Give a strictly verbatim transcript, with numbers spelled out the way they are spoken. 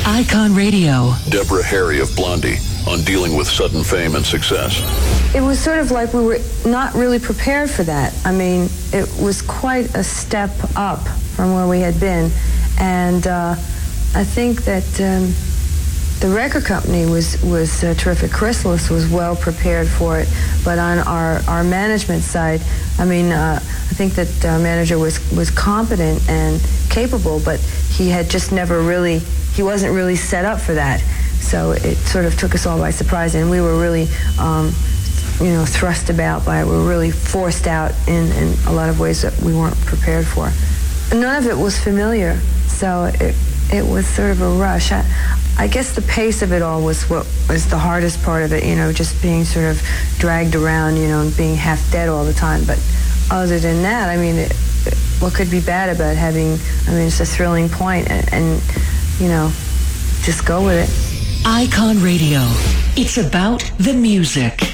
Icon Radio. Deborah Harry of Blondie on dealing with sudden fame and success. It was sort of like we were not really prepared for that. I mean, it was quite a step up from where we had been. And uh, I think that um, the record company was, was uh, terrific. Chrysalis was well prepared for it. But on our, our management side, I mean, uh, I think that our manager was, was competent and capable, but he had just never really, he wasn't really set up for that. So it sort of took us all by surprise, and we were really, um, you know, thrust about by it. We were really forced out in, in a lot of ways that we weren't prepared for. None of it was familiar, so it, it was sort of a rush. I, I guess the pace of it all was what was the hardest part of it, you know, just being sort of dragged around, you know, and being half dead all the time. But other than that, I mean, it, it, what could be bad about having, I mean, it's a thrilling point, and, and you know, just go with it. Icon Radio. It's about the music.